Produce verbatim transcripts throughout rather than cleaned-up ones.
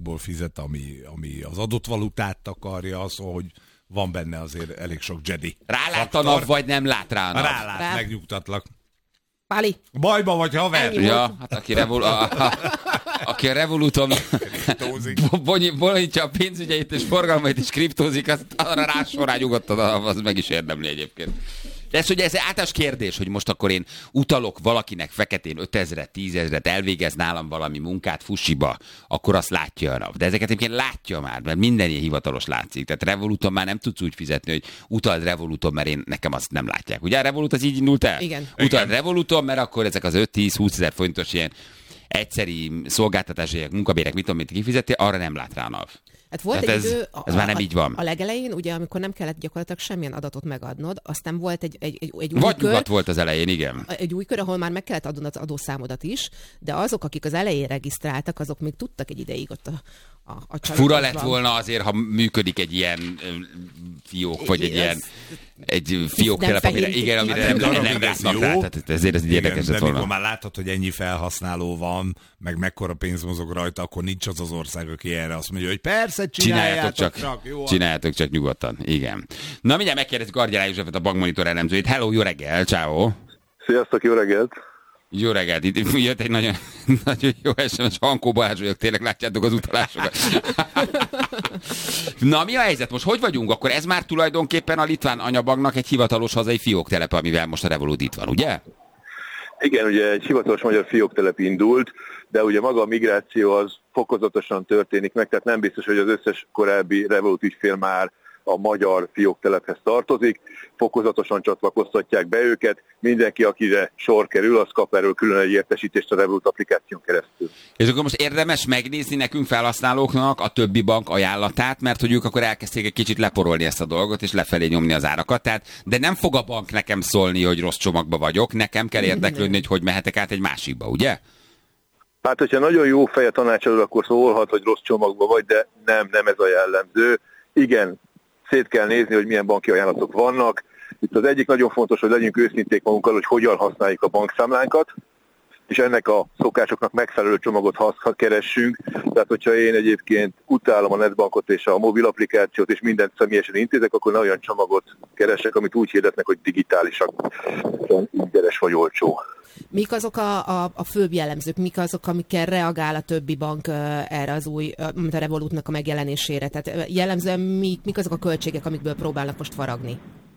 bankokból fizet, ami, ami az adott valutát akarja, szóval, hogy van benne azért elég sok Jedi. Rálát a nap, vagy nem lát rá a nap? Rálát, rá. Megnyugtatlak. Páli. Bajba vagy, haver? Ja, hát aki, revol- a, a, aki a Revoluton bonyolítja a pénzügyeit és forgalmait és kriptózik, az arra rásorán nyugodtan, az meg is érdemli egyébként. De ez ugye ez általános kérdés, hogy most akkor én utalok valakinek feketén ötezret, tízezret, elvégez nálam valami munkát fussiba, akkor azt látja a nap. De ezeket egyébként látja már, mert minden ilyen hivatalos látszik. Tehát Revoluton már nem tudsz úgy fizetni, hogy utald Revoluton, mert én, nekem azt nem látják. Ugye a Revolut az így indult el? Igen. Utald Revoluton, mert akkor ezek az öt-tíz-húszezer forintos ilyen egyszeri szolgáltatások, munkabérek, mit tudom, mit kifizeti, arra nem lát rá a nap. Hát volt hát egy ez, idő, ez már nem a, így van. A legelején, ugye, amikor nem kellett gyakorlatilag semmilyen adatot megadnod, aztán volt egy, egy, egy, egy új Vagy kör. nyugat volt az elején, igen. Egy új kör, ahol már meg kellett adnod az adószámodat is, de azok, akik az elején regisztráltak, azok még tudtak egy ideig ott a, a, a családban. Fura lett volna azért, ha működik egy ilyen fiók, vagy egy ilyen egy fiók telep, amire, igen, amire nem, nem, nem, nem rásznak rá. Tehát ezért ez így érdekes lett volna. De mikor már látod, hogy ennyi felhasználó van, meg mekkora pénz mozog rajta, akkor nincs az az ország, aki erre azt mondja, hogy persze, csináljátok, csináljátok csak, csak jó. Csináljátok csak nyugodtan, igen. Na mindjárt megkérdezzük Argyalá Józsefet, a Bankmonitor elemzőjét. Hello, jó reggel, ciao. Sziasztok, jó reggelt. Jó reggelt, itt jött egy nagyon, nagyon jó es em es, Hankó Balázs vagyok, tényleg látjátok az utalásokat. Na, mi a helyzet most? Hogy vagyunk? Akkor ez már tulajdonképpen a litván anyabanknak egy hivatalos hazai fióktelep, amivel most a Revolut itt van, ugye? Igen, ugye egy hivatalos magyar fióktelep indult, de ugye maga a migráció az fokozatosan történik meg, tehát nem biztos, hogy az összes korábbi Revolut ügyfél már a magyar fióktelephez tartozik, fokozatosan csatlakoztatják be őket, mindenki, akire sor kerül, az kap erről külön egy értesítést a Revolut applikáción keresztül. És akkor most érdemes megnézni nekünk felhasználóknak a többi bank ajánlatát, mert hogy ők akkor elkezdték egy kicsit leporolni ezt a dolgot, és lefelé nyomni az árakat, tehát, de nem fog a bank nekem szólni, hogy rossz csomagba vagyok, nekem kell érdeklődni, hogy hogy mehetek át egy másikba, ugye? Hát, hogyha nagyon jó feje tanácsadod, akkor szólhat, hogy rossz csomagba vagy, de nem, nem ez a jellemző. Igen, szét kell nézni, hogy milyen banki ajánlatok vannak. Itt az egyik nagyon fontos, hogy legyünk őszinték magunkkal, hogy hogyan használjuk a bankszámlánkat, és ennek a szokásoknak megfelelő csomagot ha keressünk. Tehát, hogyha én egyébként utálom a netbankot és a mobil applikációt, és mindent személyesen intézek, akkor ne olyan csomagot keresek, amit úgy hirdetnek, hogy digitálisak, ingyenes vagy olcsó. Mik azok a, a, a főbb jellemzők, mik azok, amikkel reagál a többi bank uh, erre az új, uh, mint a Revolutnak a megjelenésére? Tehát uh, jellemzően mik, mik azok a költségek, amikből próbálnak most faragni?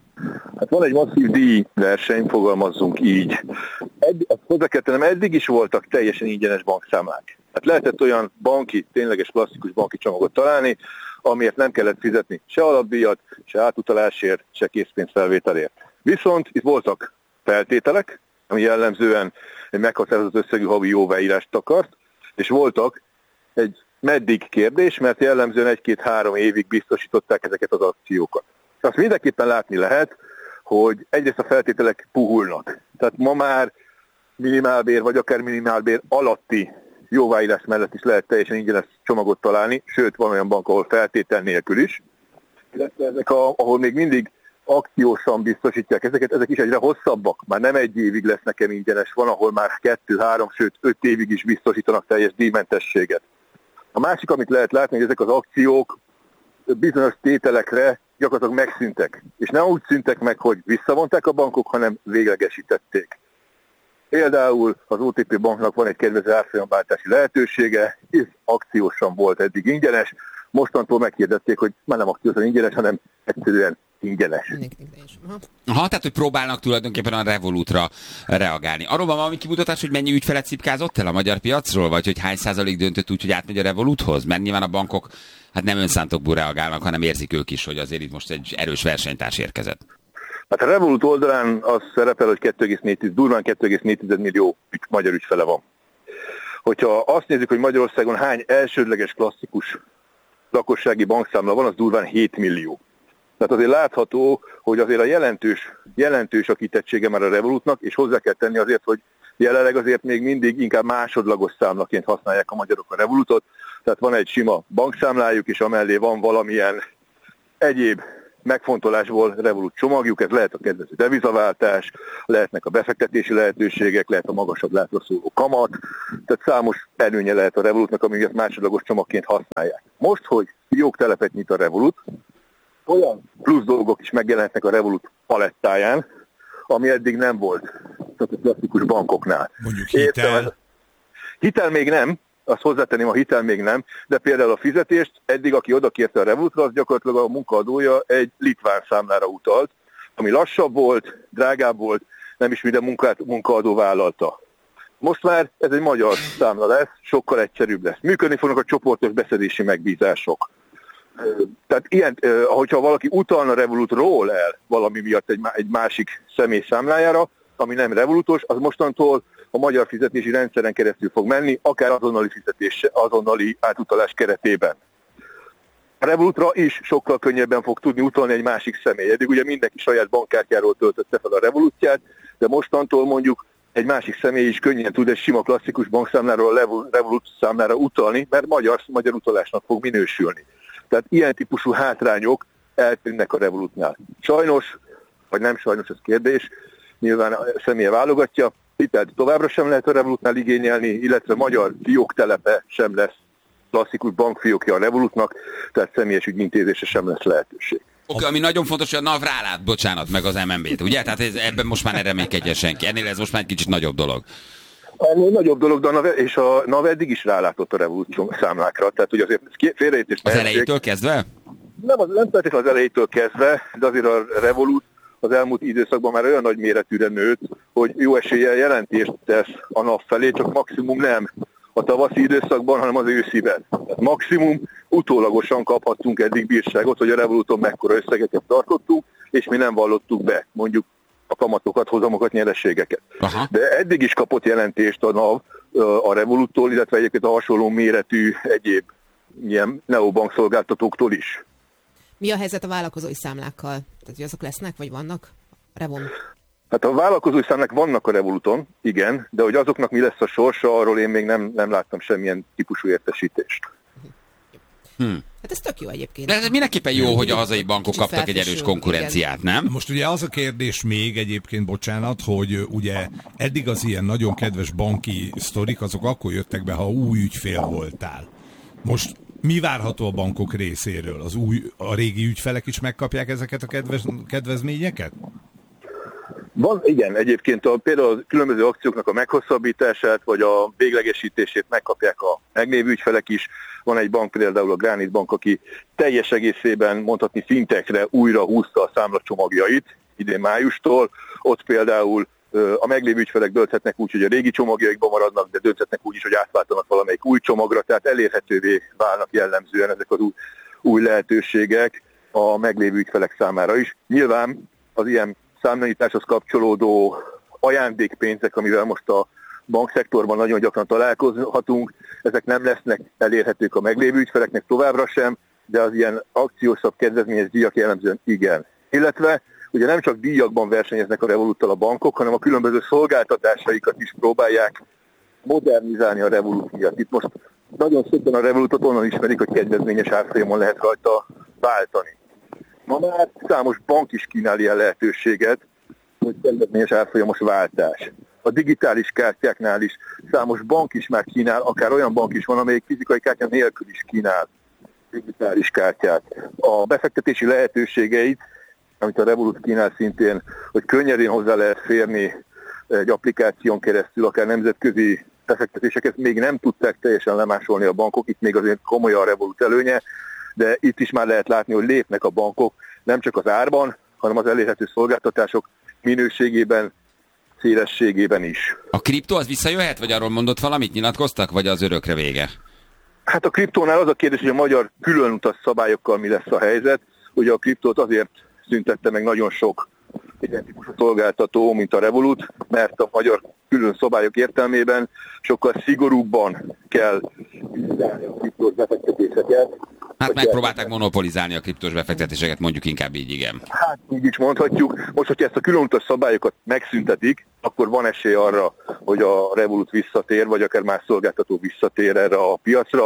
Hát van egy masszív díjverseny, fogalmazzunk így. Edd, hozzá kell tennem, eddig is voltak teljesen ingyenes bankszámlák. Hát lehetett olyan banki, tényleges klasszikus banki csomagot találni, amiért nem kellett fizetni se alapdíjat, se átutalásért, se készpénzfelvételért. Viszont itt voltak feltételek, ami jellemzően egy meghatározott összegű havi jóváírást akart, és voltak egy meddig kérdés, mert jellemzően egy-két-három évig biztosították ezeket az akciókat. Azt mindenképpen látni lehet, hogy egyrészt a feltételek puhulnak. Tehát ma már minimálbér, vagy akár minimálbér alatti jóváírás mellett is lehet teljesen ingyenes csomagot találni, sőt, van olyan bank, ahol feltétel nélkül is. Illetve ezek, a, ahol még mindig akciósan biztosítják ezeket, ezek is egyre hosszabbak. Már nem egy évig lesz nekem ingyenes, van, ahol már kettő, három, sőt öt évig is biztosítanak teljes díjmentességet. A másik, amit lehet látni, hogy ezek az akciók bizonyos tételekre gyakorlatilag megszűntek. És nem úgy szűntek meg, hogy visszavonták a bankok, hanem véglegesítették. Például az o té pé banknak van egy kedvező árfolyamváltási lehetősége, ez akciósan volt eddig ingyenes, mostantól meghirdették, hogy már nem akciósan ingyenes, hanem egyszerűen ingyenes. Aha, tehát, hogy próbálnak tulajdonképpen a Revolutra reagálni. Arról van valami kimutatás, hogy mennyi ügyfelet szipkázott el a magyar piacról, vagy hogy hány százalék döntött úgy, hogy átmegy a Revoluthoz? Mert nyilván a bankok hát nem önszántokból reagálnak, hanem érzik ők is, hogy azért itt most egy erős versenytárs érkezett. Hát a Revolut oldalán az szerepel, hogy kettő egész négy, durván kettő egész négy millió magyar ügyfele van. Hogyha azt nézzük, hogy Magyarországon hány elsődleges klasszikus lakossági bankszámla van, az durván hét millió. Tehát azért látható, hogy azért a jelentős, jelentős a kitettsége már a Revolutnak, és hozzá kell tenni azért, hogy jelenleg azért még mindig inkább másodlagos számlaként használják a magyarok a Revolutot. Tehát van egy sima bankszámlájuk, és amellé van valamilyen egyéb megfontolásból Revolut csomagjuk, ez lehet a kedvező devizaváltás, lehetnek a befektetési lehetőségek, lehet a magasabb látra szóló kamat, tehát számos előnye lehet a Revolutnak, amíg ezt másodlagos csomagként használják. Most, hogy fióktelepet nyit a Revolut, olyan plusz dolgok is megjelenhetnek a Revolut palettáján, ami eddig nem volt a klasszikus bankoknál. Mondjuk hitel? Értem, hitel még nem, azt hozzátenném, a hitel még nem, de például a fizetést eddig, aki oda kérte a Revolutra, az gyakorlatilag a munkaadója egy litván számlára utalt, ami lassabb volt, drágább volt, nem is minden munkát, munkaadó vállalta. Most már ez egy magyar számla lesz, sokkal egyszerűbb lesz. Működni fognak a csoportos beszedési megbízások. Tehát ilyen, hogyha valaki utalna Revolutról el valami miatt egy, egy másik személy számlájára, ami nem Revolutos, az mostantól a magyar fizetési rendszeren keresztül fog menni, akár azonnali fizetés, azonnali átutalás keretében. A Revolutra is sokkal könnyebben fog tudni utalni egy másik személy. Eddig ugye mindenki saját bankkártyáról töltötte fel a Revolutját, de mostantól mondjuk egy másik személy is könnyen tud egy sima klasszikus bankszámláról a Revolut számlára utalni, mert magyar, magyar utalásnak fog minősülni. Tehát ilyen típusú hátrányok eltűnnek a Revolutnál. Sajnos, vagy nem sajnos, ez kérdés, nyilván a személye válogatja, hitelt továbbra sem lehet a Revolutnál igényelni, illetve magyar fióktelepe sem lesz klasszikus bankfiókja a Revolutnak, tehát személyes ügyintézése sem lesz lehetőség. Oké, okay, ami nagyon fontos, hogy a NAV rálát, bocsánat, meg az em en bé-t, ugye? Tehát ez, ebben most már ne reménykedjen senki. Ennél ez most már egy kicsit nagyobb dolog. Ennél nagyobb dolog, de a NAV, és a NAV eddig is rálátott a Revolut számlákra, tehát hogy azért félreértés. Az elejétől kezdve? Nem, az, nem feltétlenül az elejétől kezdve, de azért a Revolut az elmúlt időszakban már olyan nagy méretűre nőtt, hogy jó eséllyel jelentést tesz a NAV felé, csak maximum nem a tavaszi időszakban, hanem az ősziben. Tehát maximum utólagosan kaphattunk eddig bírságot, hogy a Revoluton mekkora összegeket tartottunk, és mi nem vallottuk be, mondjuk a kamatokat, hozamokat, nyereségeket. Aha. De eddig is kapott jelentést a NAV a Revoluttól, illetve egyébként a hasonló méretű egyéb ilyen neobank szolgáltatóktól is. Mi a helyzet a vállalkozói számlákkal? Tehát, hogy azok lesznek, vagy vannak? Revon. Hát a vállalkozói számlák vannak a Revoluton, igen, de hogy azoknak mi lesz a sorsa, arról én még nem, nem láttam semmilyen típusú értesítést. Hmm. Hát ez tök jó egyébként. De ez mindenképpen jó, hogy a hazai bankok kaptak egy erős konkurenciát, nem? Most ugye az a kérdés még egyébként, bocsánat, hogy ugye eddig az ilyen nagyon kedves banki sztorik, azok akkor jöttek be, ha új ügyfél voltál. Most mi várható a bankok részéről? Az új, a régi ügyfelek is megkapják ezeket a kedvez, kedvezményeket? Van, igen, egyébként a, például a különböző akcióknak a meghosszabbítását, vagy a véglegesítését megkapják a meglévő ügyfelek is. Van egy bank, például a Granit Bank, aki teljes egészében mondhatni fintekre újra húzta a számlacsomagjait idén májustól. Ott például a meglévő ügyfelek dönthetnek úgy, hogy a régi csomagjaikban maradnak, de dönthetnek úgy is, hogy átváltanak valamelyik új csomagra, tehát elérhetővé válnak jellemzően ezek az új, új lehetőségek a meglévő ügyfelek számára is. Nyilván az ilyen számlanyításhoz kapcsolódó ajándékpénzek, amivel most a bankszektorban nagyon gyakran találkozhatunk, ezek nem lesznek elérhetők a meglévő ügyfeleknek továbbra sem, de az ilyen akciósabb kedvezményes díjak jellemzően igen. Illetve ugye nem csak díjakban versenyeznek a Revoluttal a bankok, hanem a különböző szolgáltatásaikat is próbálják modernizálni a Revolut miatt. Itt most nagyon szépen a Revolutot onnan ismerik, hogy kedvezményes árfolyamon lehet rajta váltani. Ma már számos bank is kínál ilyen lehetőséget, hogy kedvezményes árfolyamos váltás. A digitális kártyáknál is számos bank is már kínál, akár olyan bank is van, amelyik fizikai kártya nélkül is kínál digitális kártyát. A befektetési lehetőségeit, amit a Revolut kínál szintén, hogy könnyedén hozzá lehet férni egy applikáción keresztül, akár nemzetközi befektetéseket még nem tudták teljesen lemásolni a bankok, itt még azért komoly a Revolut előnye, de itt is már lehet látni, hogy lépnek a bankok nem csak az árban, hanem az elérhető szolgáltatások minőségében, szélességében is. A kriptó az visszajöhet, vagy arról mondott valamit, nyilatkoztak, vagy az örökre vége? Hát a kriptónál az a kérdés, hogy a magyar különutas szabályokkal mi lesz a helyzet. Ugye a kriptót azért szüntette meg nagyon sok ilyen típusú szolgáltató, mint a Revolut, mert a magyar külön szabályok értelmében sokkal szigorúbban kell vizsgálni a kriptós befektetéseket. Hát megpróbálták monopolizálni a kriptós befektetéseket, mondjuk inkább így, igen. Hát így is mondhatjuk. Most, hogyha ezt a különutas szabályokat megszüntetik, akkor van esély arra, hogy a Revolut visszatér, vagy akár más szolgáltató visszatér erre a piacra.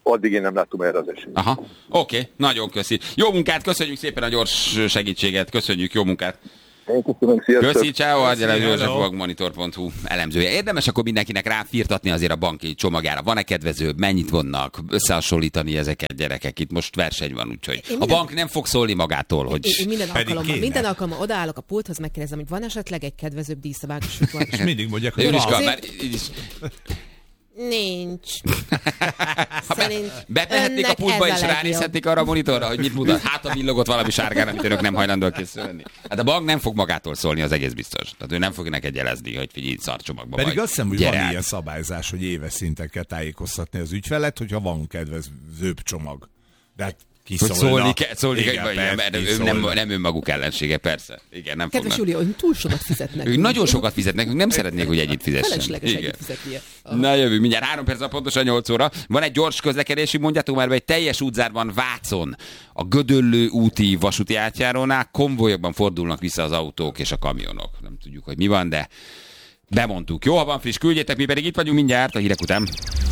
addig én nem látom erre az esélyt. Aha, oké, okay. Nagyon köszi. Jó munkát, köszönjük szépen a gyors segítséget, köszönjük, jó munkát. Én köszönöm, sziasztok. Köszi, ciao, Argyelez József, Bankmonitor pont hu elemzője. Érdemes akkor mindenkinek ráfirtatni azért a banki csomagjára. Van-e kedvezőbb, mennyit vonnak, összehasonlítani ezeket gyerekek? Itt most verseny van, úgyhogy a minden... bank nem fog szólni magától, hogy... Én, én minden alkalommal, minden alkalommal odaállok a pulthoz, megkérdezem, hogy van esetleg egy kedvezőbb díszabánkosuk van. És mindig mondják, hogy Jóriska, van. már így is... Nincs. Szerint bemehetnék a pultba és ránézhetnék arra a monitorra, hogy mit mutat. Hát a villogott valami sárgán, amit önök nem hajlandóak készülni. Hát a bank nem fog magától szólni, az egész biztos. Tehát ő nem fog neked jelezni, hogy figyelj, szarcsomagba vagy. Pedig azt hiszem, hogy Gyere van át. ilyen szabályzás, hogy éves szinten kell tájékoztatni az ügyfelet, hogyha van kedvezőbb csomag. De hát ki Hogy szólna? szólni kell, szólni Igen, kell, vagy persze, nem, ki ő nem, szólna. nem önmaguk ellensége, persze. Igen, nem Kedves fognak. Júlia, ön túl sokat fizetnek. Ők nagyon sokat fizetnek, ők nem szeretnék, hogy együtt fizessen. Felesleges Igen. együtt fizetnie. Na jövő, mindjárt három perc, pontosan nyolc óra. Van egy gyors közlekedési, mondjátok már be, egy teljes útzárban Vácon, a Gödöllő úti vasúti átjárónál konvojokban fordulnak vissza az autók és a kamionok. Nem tudjuk, hogy mi van, de bemondtuk. Jó, ha van friss, küldjétek, mi pedig itt vagyunk mindjárt a hírek után.